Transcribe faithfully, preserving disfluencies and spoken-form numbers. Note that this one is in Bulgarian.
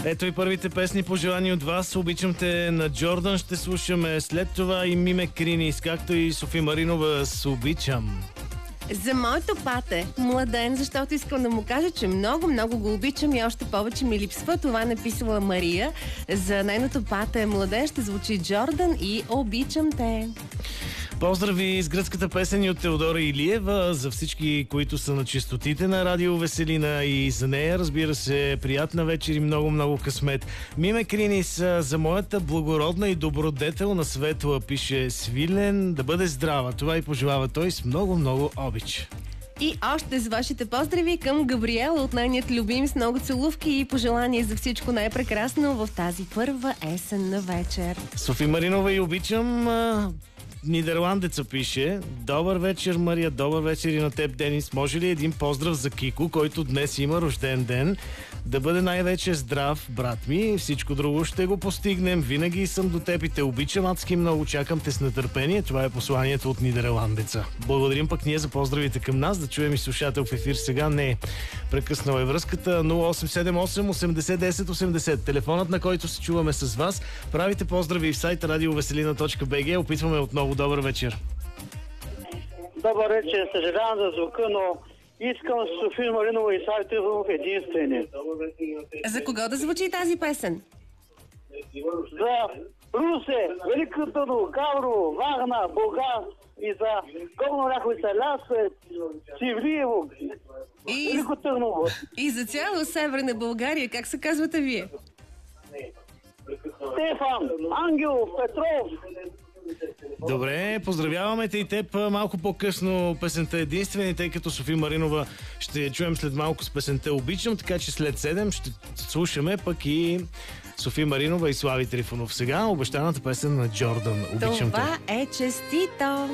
Ето и първите песни пожелани от вас. Обичам те на Джордан. Ще слушаме след това и Миме Кринис, както и Софи Маринова с Обичам. За моето пате, младен, защото искам да му кажа, че много, много го обичам и още повече ми липсва. Това написала Мария. За нейното пате, младен, ще звучи Джордан и Обичам те. Поздрави с гръцката песен и от Теодора Илиева за всички, които са на честотите на Радио Веселина и за нея, разбира се, приятна вечер и много-много късмет. Миме Кринис, за моята благородна и добродетелна Светла пише Свилен да бъде здрава. Това и пожелава той с много-много обич. И още с вашите поздрави към Габриел от нейният любим с много целувки и пожелания за всичко най-прекрасно в тази първа есенна вечер. Софи Маринова и обичам... Нидерландеца пише: добър вечер, Мария, добър вечер и на теб, Денис. Може ли един поздрав за Кико, който днес има рожден ден? Да бъде най-вече здрав, брат ми. Всичко друго ще го постигнем. Винаги съм до теб и те обичам адски много. Чакам те с нетърпение. Това е посланието от Нидерландеца. Благодарим пък ние за поздравите към нас. Да чуем и слушател в ефир сега. Не, прекъснала е връзката. нула осем седем осем осемдесет десет осемдесет. Телефонът, на който се чуваме с вас. Правите поздрави в сайта радиовеселина точка би джи. Опитваме отново. Добър вечер. Добър вечер. Съжалявам за звука, но искам Софи Маринова и Слави Трифонов единствени. За кого да звучи тази песен? За Русе, Велико Търново, Гаврово, Варна, Бургас и за Горно Оряховица, Лясовец, Севлиево, И... Велико Търново. И за цяло Северна България. Как се казвате вие? Стефан, Ангел, Петров. Добре, поздравяваме те и теб. Малко по-късно песента единствени, тъй като Софи Маринова ще я чуем след малко с песента Обичам, така че след седем ще слушаме пък и Софи Маринова и Слави Трифонов. Сега обещаната песен на Джордан. Обичам те. Това е честито!